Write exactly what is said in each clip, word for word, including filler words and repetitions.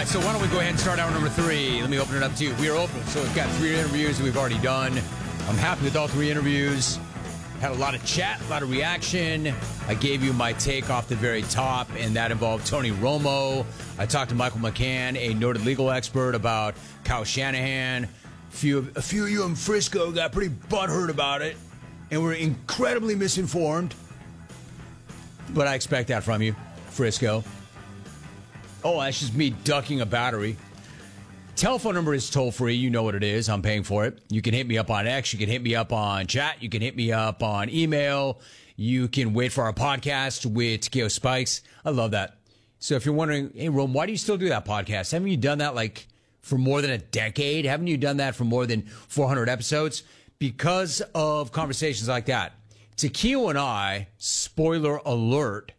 right, so why don't we go ahead and start hour number three. Let me open it up to you. We are open, so we've got three interviews that we've already done. I'm happy with all three interviews. Had a lot of chat, a lot of reaction. I gave you my take off the very top, and that involved Tony Romo. I talked to Michael McCann, a noted legal expert, about Kyle Shanahan. A few, of, a few of you in Frisco got pretty butthurt about it, and were incredibly misinformed. But I expect that from you, Frisco. Oh, that's just me ducking a battery. Telephone number is toll-free. You know what it is. I'm paying for it. You can hit me up on X. You can hit me up on chat. You can hit me up on email. You can wait for our podcast with Takeo Spikes. I love that. So if you're wondering, hey, Rome, why do you still do that podcast? Haven't you done that like for more than a decade? Haven't you done that for more than four hundred episodes? Because of conversations like that. Takeo and I, spoiler alert,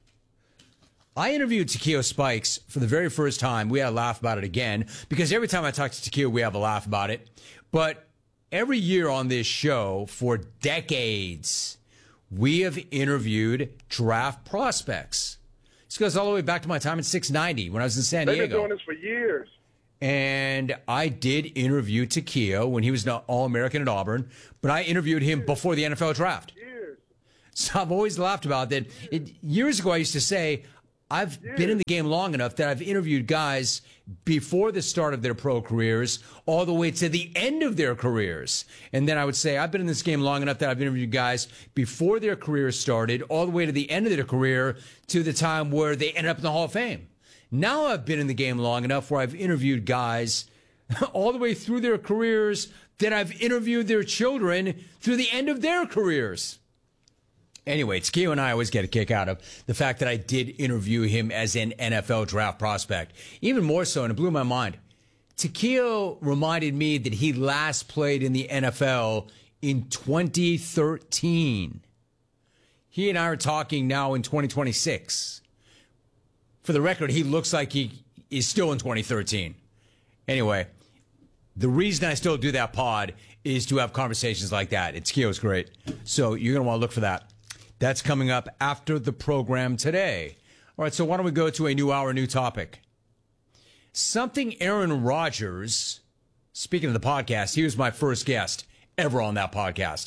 I interviewed Takeo Spikes for the very first time. We had a laugh about it again, because every time I talk to Takeo, we have a laugh about it. But every year on this show, for decades, we have interviewed draft prospects. This goes all the way back to my time in six ninety when I was in San Diego. They've been doing this for years. And I did interview Takeo when he was an All-American at Auburn, but I interviewed him before the N F L draft. Years. So I've always laughed about that. It, years ago, I used to say, I've Years. been in the game long enough that I've interviewed guys before the start of their pro careers all the way to the end of their careers. And then I would say, I've been in this game long enough that I've interviewed guys before their careers started all the way to the end of their career to the time where they ended up in the Hall of Fame. Now I've been in the game long enough where I've interviewed guys all the way through their careers that I've interviewed their children through the end of their careers. Anyway, Takeo and I always get a kick out of the fact that I did interview him as an N F L draft prospect. Even more so, and it blew my mind. Takeo reminded me that he last played in the N F L in twenty thirteen. He and I are talking now in twenty twenty-six. For the record, he looks like he is still in twenty thirteen. Anyway, the reason I still do that pod is to have conversations like that. It's Takeo's great. So you're going to want to look for that. That's coming up after the program today. All right, so why don't we go to a new hour, new topic? Something Aaron Rodgers, speaking of the podcast, he was my first guest ever on that podcast.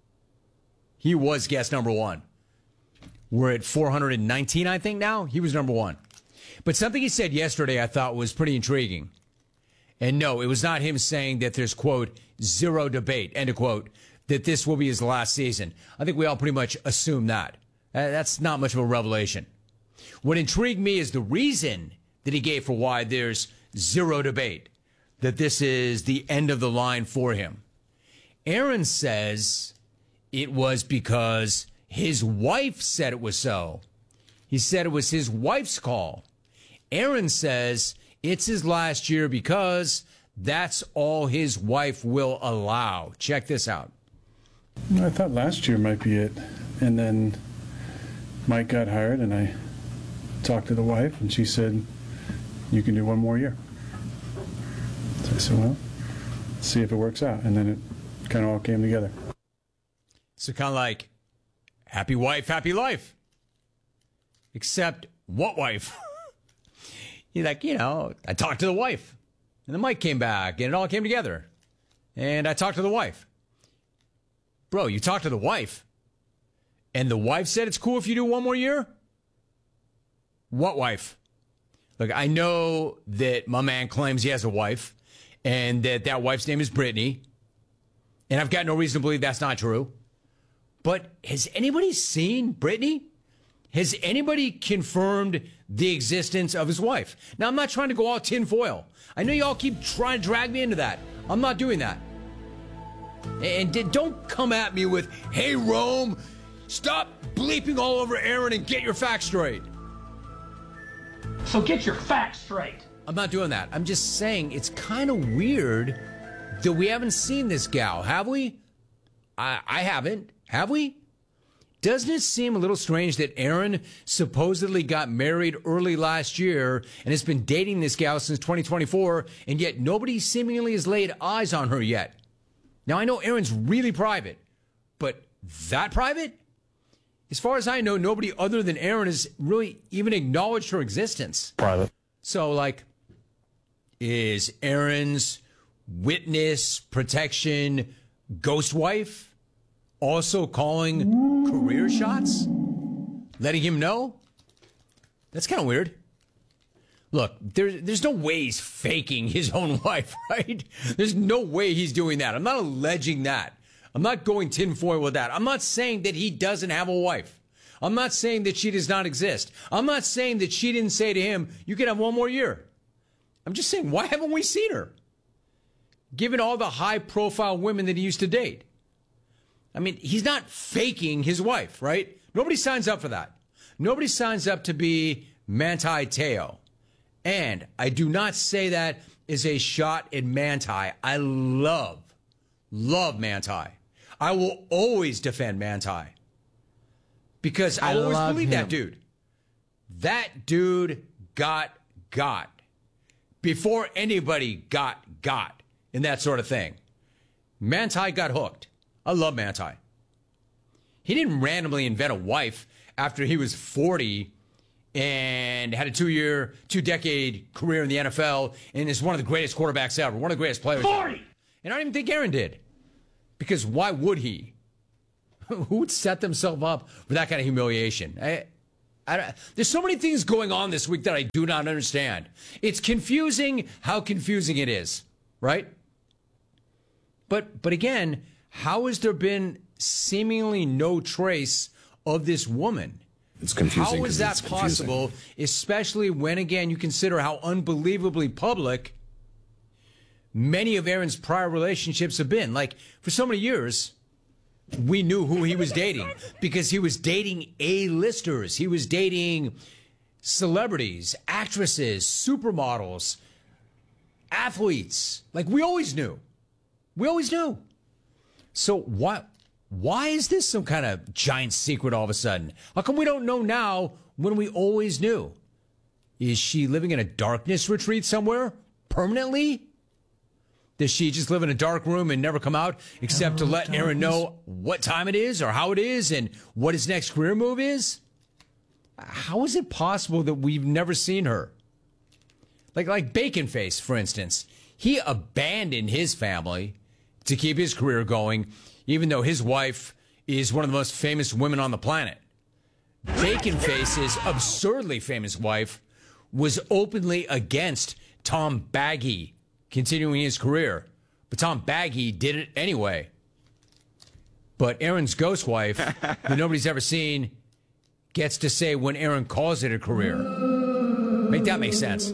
He was guest number one. We're at four hundred nineteen, I think, now. He was number one. But something he said yesterday I thought was pretty intriguing. And no, it was not him saying that there's, quote, zero debate, end of quote, that this will be his last season. I think we all pretty much assume that. Uh, that's not much of a revelation. What intrigued me is the reason that he gave for why there's zero debate, that this is the end of the line for him. Aaron says it was because his wife said it was so. He said it was his wife's call. Aaron says it's his last year because that's all his wife will allow. Check this out. I thought last year might be it. And then Mike got hired, and I talked to the wife, and she said, you can do one more year. So I said, well, let's see if it works out. And then it kind of all came together. So kind of like, happy wife, happy life. Except, what wife? You're like, you know, I talked to the wife. And then Mike came back, and it all came together. And I talked to the wife. Bro, you talked to the wife, and the wife said it's cool if you do one more year? What wife? Look, I know that my man claims he has a wife, and that that wife's name is Brittany, and I've got no reason to believe that's not true. But has anybody seen Brittany? Has anybody confirmed the existence of his wife? Now, I'm not trying to go all tinfoil. I know y'all keep trying to drag me into that. I'm not doing that. And don't come at me with, hey, Rome, stop bleeping all over Aaron and get your facts straight. So get your facts straight. I'm not doing that. I'm just saying it's kind of weird that we haven't seen this gal, have we? I, I haven't. Have we? Doesn't it seem a little strange that Aaron supposedly got married early last year and has been dating this gal since twenty twenty-four, and yet nobody seemingly has laid eyes on her yet? Now, I know Aaron's really private, but that private? As far as I know, nobody other than Aaron has really even acknowledged her existence. Private. So, like, is Aaron's witness protection ghost wife also calling career shots? Letting him know? That's kind of weird. Look, there, there's no way he's faking his own wife, right? There's no way he's doing that. I'm not alleging that. I'm not going tinfoil with that. I'm not saying that he doesn't have a wife. I'm not saying that she does not exist. I'm not saying that she didn't say to him, you can have one more year. I'm just saying, why haven't we seen her? Given all the high-profile women that he used to date. I mean, he's not faking his wife, right? Nobody signs up for that. Nobody signs up to be Manti Te'o. And I do not say that as a shot at Manti. I love, love Manti. I will always defend Manti. Because I, I always believe him. That dude. That dude got got. Before anybody got got in that sort of thing. Manti got hooked. I love Manti. He didn't randomly invent a wife after he was forty and had a two-year, two-decade career in the N F L and is one of the greatest quarterbacks ever, one of the greatest players forty! Ever. And I don't even think Aaron did. Because why would he? Who would set themselves up for that kind of humiliation? I, I, there's so many things going on this week that I do not understand. It's confusing how confusing it is, right? But but again, how has there been seemingly no trace of this woman? It's confusing. How is that possible, especially when, again, you consider how unbelievably public many of Aaron's prior relationships have been? Like, for so many years, we knew who he was dating because he was dating A-listers. He was dating celebrities, actresses, supermodels, athletes. Like, we always knew. We always knew. So why, why is this some kind of giant secret all of a sudden? How come we don't know now when we always knew? Is she living in a darkness retreat somewhere permanently? Does she just live in a dark room and never come out except to let Aaron know what time it is or how it is and what his next career move is? How is it possible that we've never seen her? Like, like Bacon Face, for instance. He abandoned his family to keep his career going, even though his wife is one of the most famous women on the planet. Bacon Face's absurdly famous wife was openly against Tom Baggy continuing his career. But Tom Baggy did it anyway. But Aaron's ghost wife, that nobody's ever seen, gets to say when Aaron calls it a career. Make that make sense.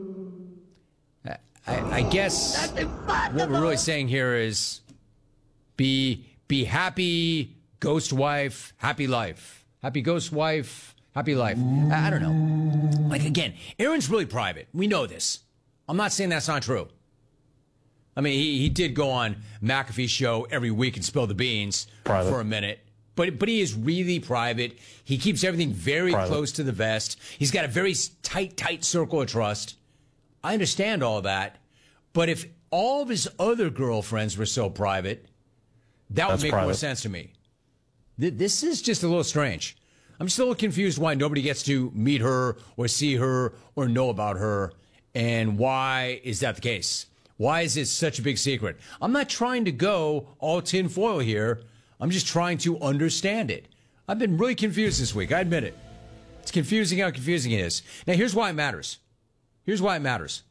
I, I guess what we're really saying here is be be happy, ghost wife, happy life. Happy ghost wife, happy life. I, I don't know. Like, again, Aaron's really private. We know this. I'm not saying that's not true. I mean, he, he did go on McAfee's show every week and spill the beans private. for a minute. But but he is really private. He keeps everything very private. close to the vest. He's got a very tight, tight circle of trust. I understand all that. But if all of his other girlfriends were so private, that That's would make private. more sense to me. Th- this is just a little strange. I'm just a little confused why nobody gets to meet her or see her or know about her. And why is that the case? Why is it such a big secret? I'm not trying to go all tinfoil here. I'm just trying to understand it. I've been really confused this week. I admit it. It's confusing how confusing it is. Now, here's why it matters. Here's why it matters.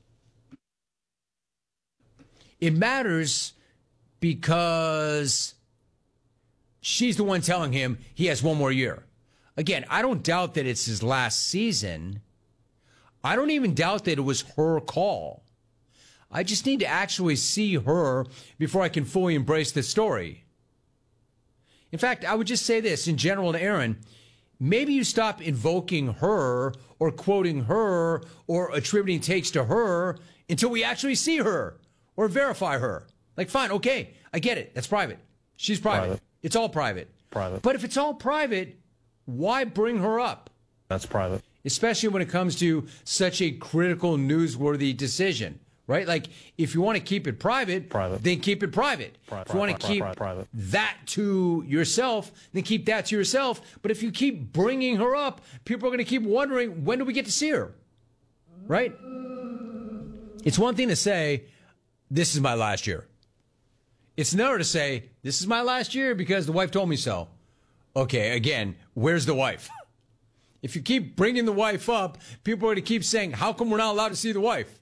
It matters because she's the one telling him he has one more year. Again, I don't doubt that it's his last season. I don't even doubt that it was her call. I just need to actually see her before I can fully embrace this story. In fact, I would just say this in general to Aaron. Maybe you stop invoking her or quoting her or attributing takes to her until we actually see her or verify her. Like, fine, okay, I get it. That's private. She's private. private. It's all private. Private. But if it's all private, why bring her up? That's private. Especially when it comes to such a critical, newsworthy decision. Right? Like, if you want to keep it private, private. then keep it private. Pri- if you want to keep private. that to yourself, then keep that to yourself. But if you keep bringing her up, people are going to keep wondering, when do we get to see her? Right? It's one thing to say, this is my last year. It's another to say, this is my last year because the wife told me so. Okay, again, where's the wife? If you keep bringing the wife up, people are going to keep saying, how come we're not allowed to see the wife?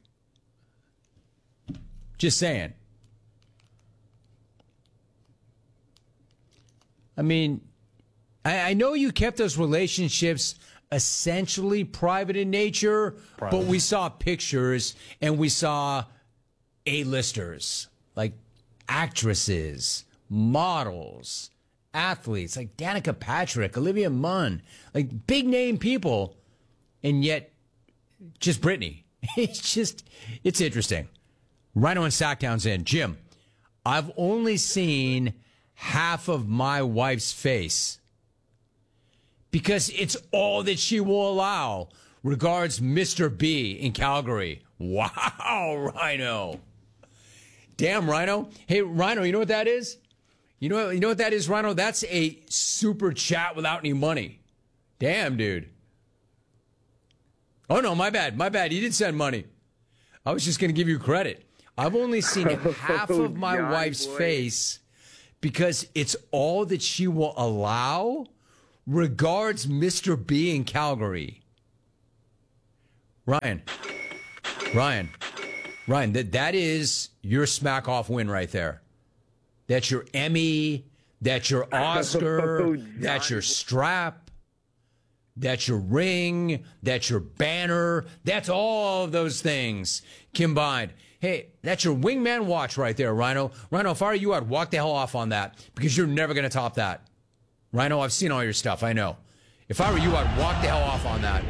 Just saying. I mean, I, I know you kept those relationships essentially private in nature, private. But we saw pictures and we saw A-listers, like actresses, models, athletes, like Danica Patrick, Olivia Munn, like big name people, and yet just Britney. It's just, it's interesting. Rhino and Sacktown's in. Jim, I've only seen half of my wife's face because it's all that she will allow. Regards, Mister B in Calgary. Wow, Rhino. Damn, Rhino. Hey, Rhino, you know what that is? You know, you know what that is, Rhino? That's a super chat without any money. Damn, dude. Oh, no, my bad. My bad. You did send money. I was just going to give you credit. I've only seen half of my God, wife's boy. face because it's all that she will allow. Regards, Mister B in Calgary. Ryan. Ryan. Ryan, that, that is your smack off win right there. That's your Emmy. That's your Oscar. Oh, That's your strap. That's your ring. That's your banner. That's all of those things combined. Hey, that's your wingman watch right there, Rhino. Rhino, if I were you, I'd walk the hell off on that because you're never going to top that. Rhino, I've seen all your stuff. I know. If I were you, I'd walk the hell off on that.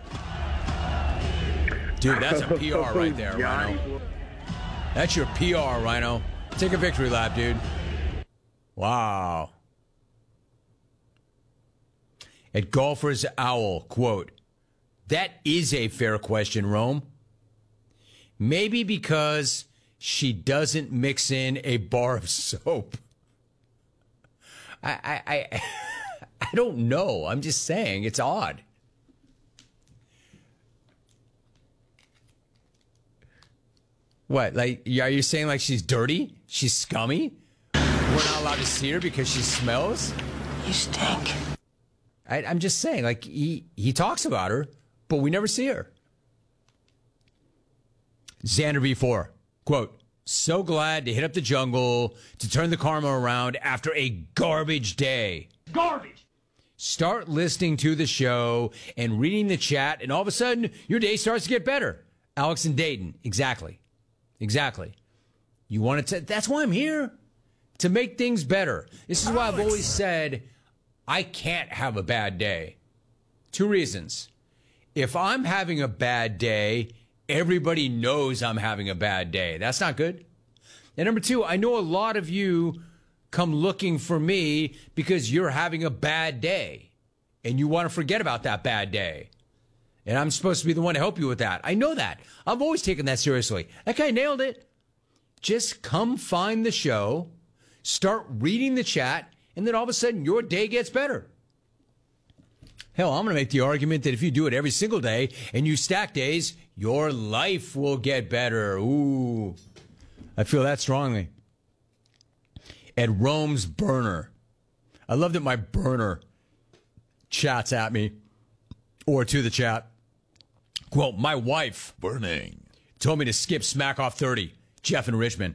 Dude, that's a P R right there, Rhino. That's your P R, Rhino. Take a victory lap, dude. Wow. At Golfer's Owl, quote, that is a fair question, Rome. Maybe because she doesn't mix in a bar of soap. I, I, I, I don't know. I'm just saying it's odd. What? Like, are you saying like she's dirty? She's scummy? We're not allowed to see her because she smells? You stink. I, I'm just saying, like, he, he talks about her, but we never see her. Xander V four, quote, so glad to hit up the jungle to turn the karma around after a garbage day. Garbage. Start listening to the show and reading the chat, and all of a sudden, your day starts to get better. Alex and Dayton, exactly. Exactly. You want to, that's why I'm here, to make things better. This is why I've always said I can't have a bad day. Two reasons. If I'm having a bad day, everybody knows I'm having a bad day. That's not good. And number two, I know a lot of you come looking for me because you're having a bad day and you want to forget about that bad day. And I'm supposed to be the one to help you with that. I know that. I've always taken that seriously. That guy nailed it. Just come find the show, start reading the chat, and then all of a sudden your day gets better. Hell, I'm going to make the argument that if you do it every single day and you stack days, your life will get better. Ooh, I feel that strongly. At Rome's burner. I love that my burner chats at me or to the chat. Quote, my wife Burning. told me to skip Smack Off thirty. Jeff in Richmond.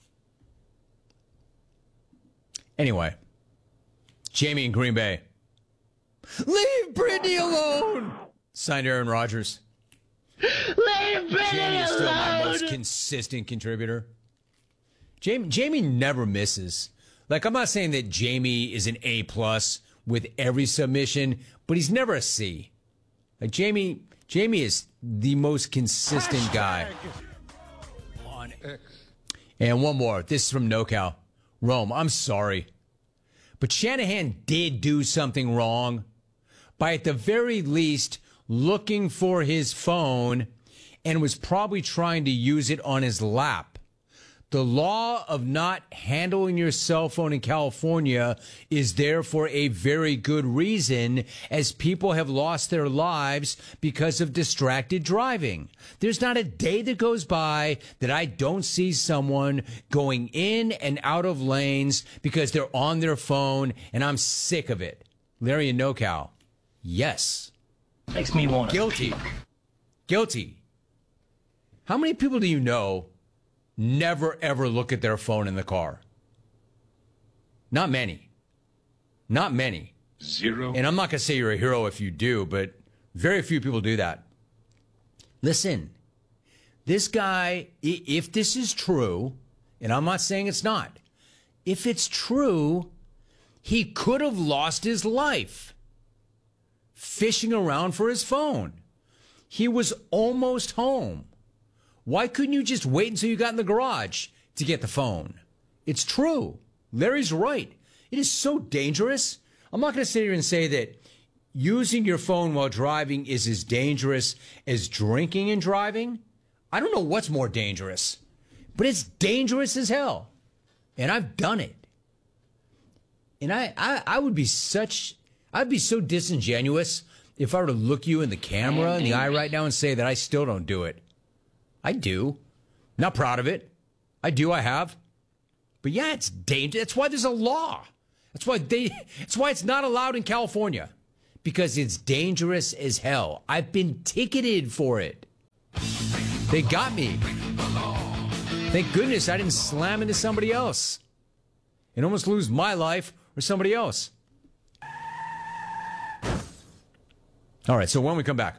Anyway, Jamie in Green Bay. Leave Britney alone. Signed Aaron Rodgers. Leave Britney Jamie is still my alone. most consistent contributor. Jamie, Jamie never misses. Like, I'm not saying that Jamie is an A plus with every submission, but he's never a C. Like Jamie, Jamie is the most consistent guy. On and one more. This is from NoCal. Rome, I'm sorry, but Shanahan did do something wrong by at the very least looking for his phone and was probably trying to use it on his lap. The law of not handling your cell phone in California is there for a very good reason, as people have lost their lives because of distracted driving. There's not a day that goes by that I don't see someone going in and out of lanes because they're on their phone, and I'm sick of it. Larry and NoCal, yes. Makes me want to. Guilty. Guilty. How many people do you know never, ever look at their phone in the car? Not many. Not many. Zero. And I'm not going to say you're a hero if you do, but very few people do that. Listen, this guy, if this is true, and I'm not saying it's not, if it's true, he could have lost his life fishing around for his phone. He was almost home. Why couldn't you just wait until you got in the garage to get the phone? It's true. Larry's right. It is so dangerous. I'm not going to sit here and say that using your phone while driving is as dangerous as drinking and driving. I don't know what's more dangerous, but it's dangerous as hell. And I've done it. And I, I, I would be such, I'd be so disingenuous if I were to look you in the camera in the eye right now and say that I still don't do it. I do. Not proud of it. I do, I have. But yeah, it's dangerous. That's why there's a law. That's why they, that's why it's not allowed in California. Because it's dangerous as hell. I've been ticketed for it. They got me. Thank goodness I didn't slam into somebody else and almost lose my life or somebody else. All right, so when we come back,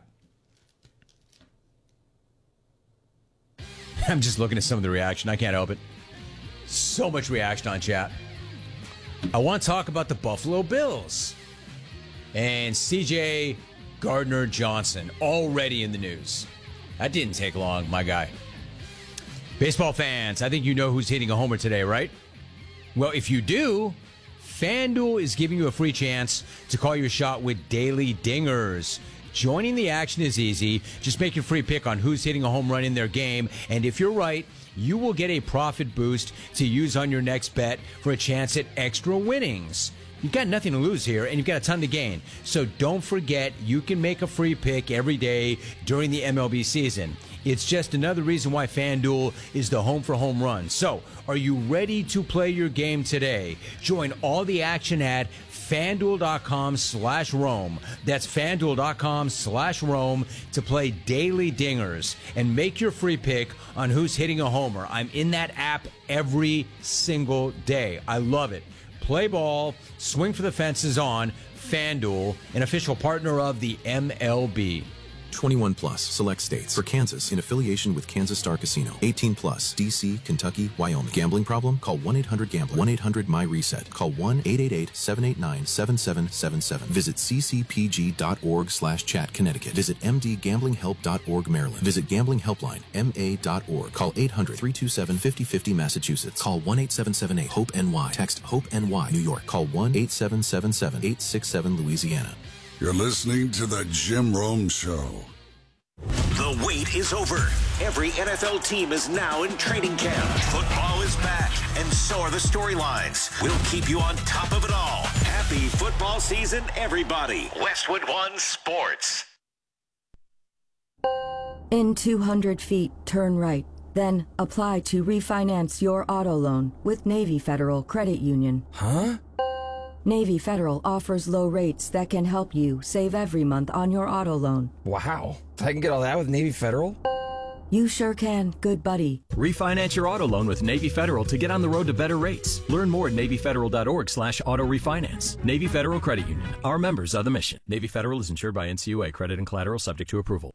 I'm just looking at some of the reaction. I can't help it. So much reaction on chat. I want to talk about the Buffalo Bills and C J Gardner-Johnson already in the news. That didn't take long, my guy. Baseball fans, I think you know who's hitting a homer today, right? Well, if you do, FanDuel is giving you a free chance to call your shot with Daily Dingers. Joining the action is easy. Just make your free pick on who's hitting a home run in their game. And if you're right, you will get a profit boost to use on your next bet for a chance at extra winnings. You've got nothing to lose here, and you've got a ton to gain. So don't forget, you can make a free pick every day during the M L B season. It's just another reason why FanDuel is the home for home runs. So, are you ready to play your game today? Join all the action at FanDuel.com slash Rome. That's FanDuel.com slash Rome to play Daily Dingers and make your free pick on who's hitting a homer. I'm in that app every single day. I love it. Play ball, swing for the fences on FanDuel, an official partner of the M L B. twenty-one plus, select states. For Kansas, in affiliation with Kansas Star Casino. eighteen plus, D C, Kentucky, Wyoming. Gambling problem? Call one eight hundred gambler. one eight hundred my reset. Call one eight eight eight, seven eight nine, seven seven seven seven. Visit ccpg.org slash chat, Connecticut. Visit mdgamblinghelp.org, Maryland. Visit Gambling Helpline, M A dot org. Call eight hundred, three two seven, five oh five oh, Massachusetts. Call one eight seven seven eight, HOPE N Y. Text HOPE N Y, New York. Call one eight seven seven seven, eight six seven, Louisiana. You're listening to The Jim Rome Show. The wait is over. Every N F L team is now in training camp. Football is back, and so are the storylines. We'll keep you on top of it all. Happy football season, everybody. Westwood One Sports. In two hundred feet, turn right. Then apply to refinance your auto loan with Navy Federal Credit Union. Huh? Navy Federal offers low rates that can help you save every month on your auto loan. Wow. I can get all that with Navy Federal? You sure can, good buddy. Refinance your auto loan with Navy Federal to get on the road to better rates. Learn more at NavyFederal.org slash auto refinance. Navy Federal Credit Union. Our members are the mission. Navy Federal is insured by N C U A. Credit and collateral subject to approval.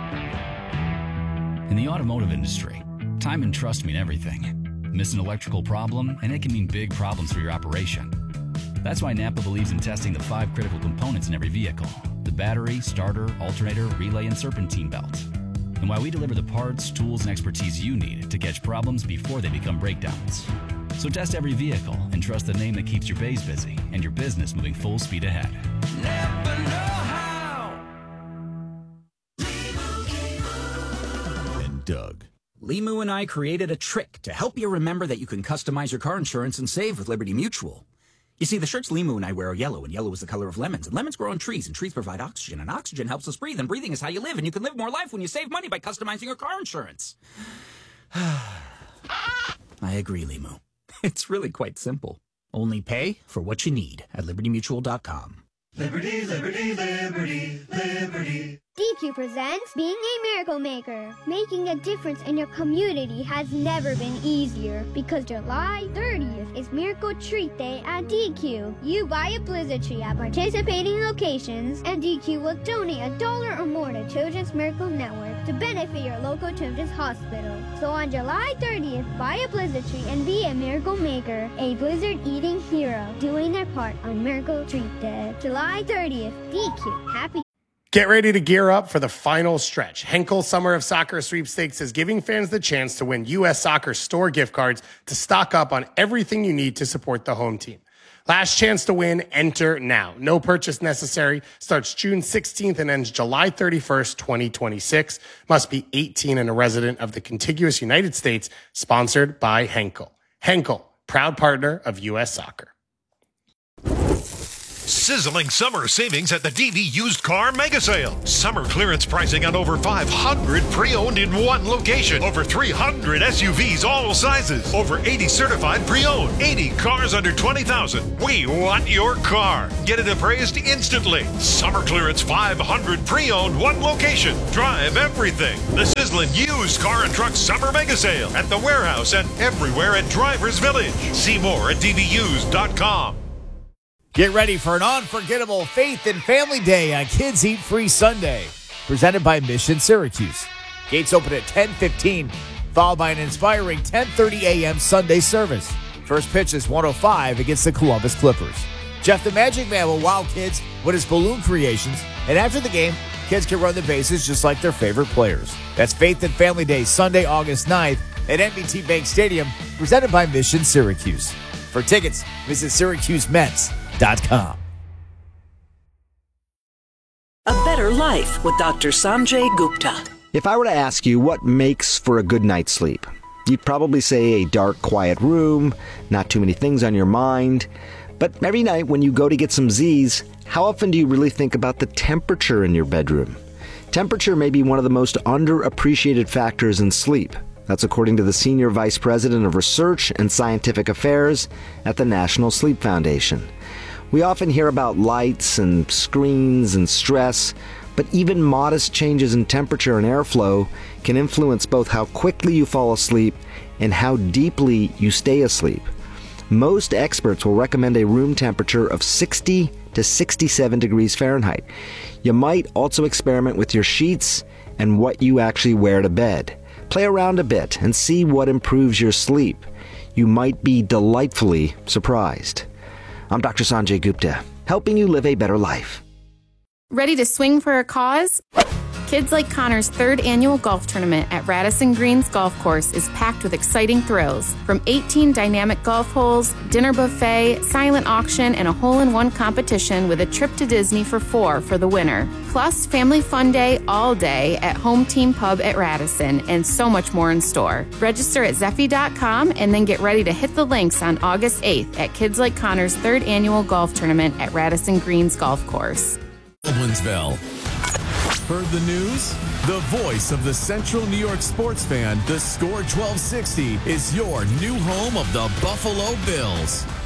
In the automotive industry, time and trust mean everything. Miss an electrical problem, and it can mean big problems for your operation. That's why Napa believes in testing the five critical components in every vehicle: the battery, starter, alternator, relay, and serpentine belt. And why we deliver the parts, tools, and expertise you need to catch problems before they become breakdowns. So test every vehicle and trust the name that keeps your bays busy and your business moving full speed ahead. Napa know how. And Doug. Limu and I created a trick to help you remember that you can customize your car insurance and save with Liberty Mutual. You see, the shirts Limu and I wear are yellow, and yellow is the color of lemons, and lemons grow on trees, and trees provide oxygen, and oxygen helps us breathe, and breathing is how you live, and you can live more life when you save money by customizing your car insurance. I agree, Limu. It's really quite simple. Only pay for what you need at liberty mutual dot com. Liberty, liberty, liberty, liberty. D Q presents Being a Miracle Maker. Making a difference in your community has never been easier because July thirtieth is Miracle Treat Day at D Q. You buy a Blizzard tree at participating locations, and D Q will donate a dollar or more to Children's Miracle Network to benefit your local children's hospital. So on July thirtieth, buy a Blizzard tree and be a Miracle Maker, a Blizzard-eating hero, doing their part on Miracle Treat Day. July thirtieth, D Q. Happy Get ready to gear up for the final stretch. Henkel Summer of Soccer Sweepstakes is giving fans the chance to win U S Soccer store gift cards to stock up on everything you need to support the home team. Last chance to win, enter now. No purchase necessary. Starts June sixteenth and ends July thirty-first, twenty twenty-six. Must be eighteen and a resident of the contiguous United States. Sponsored by Henkel. Henkel, proud partner of U S Soccer. Sizzling summer savings at the D V Used Car Mega Sale. Summer clearance pricing on over five hundred pre-owned in one location. Over three hundred S U Vs all sizes. Over eighty certified pre-owned. eighty cars under twenty thousand. We want your car. Get it appraised instantly. Summer clearance five hundred pre-owned, one location. Drive everything. The sizzling Used Car and Truck Summer Mega Sale at the warehouse and everywhere at Drivers Village. See more at D V used dot com. Get ready for an unforgettable Faith and Family Day on Kids Eat Free Sunday, presented by Mission Syracuse. Gates open at ten fifteen, followed by an inspiring ten thirty a.m. Sunday service. First pitch is one oh five against the Columbus Clippers. Jeff the Magic Man will wow kids with his balloon creations, and after the game, kids can run the bases just like their favorite players. That's Faith and Family Day, Sunday, August ninth at N B T Bank Stadium, presented by Mission Syracuse. For tickets, visit Syracuse Mets dot com. A better life with Doctor Sanjay Gupta. If I were to ask you what makes for a good night's sleep, you'd probably say a dark, quiet room, not too many things on your mind. But every night when you go to get some Z's, how often do you really think about the temperature in your bedroom? Temperature may be one of the most underappreciated factors in sleep. That's according to the Senior Vice President of Research and Scientific Affairs at the National Sleep Foundation. We often hear about lights and screens and stress, but even modest changes in temperature and airflow can influence both how quickly you fall asleep and how deeply you stay asleep. Most experts will recommend a room temperature of sixty to sixty-seven degrees Fahrenheit. You might also experiment with your sheets and what you actually wear to bed. Play around a bit and see what improves your sleep. You might be delightfully surprised. I'm Doctor Sanjay Gupta, helping you live a better life. Ready to swing for a cause? Kids Like Connor's third annual golf tournament at Radisson Greens Golf Course is packed with exciting thrills. From eighteen dynamic golf holes, dinner buffet, silent auction, and a hole-in-one competition with a trip to Disney for four for the winner. Plus, family fun day all day at Home Team Pub at Radisson, and so much more in store. Register at Zeffy dot com and then get ready to hit the links on August eighth at Kids Like Connor's third annual golf tournament at Radisson Greens Golf Course. Baldwinsville. Heard the news? The voice of the Central New York sports fan, the Score twelve sixty, is your new home of the Buffalo Bills.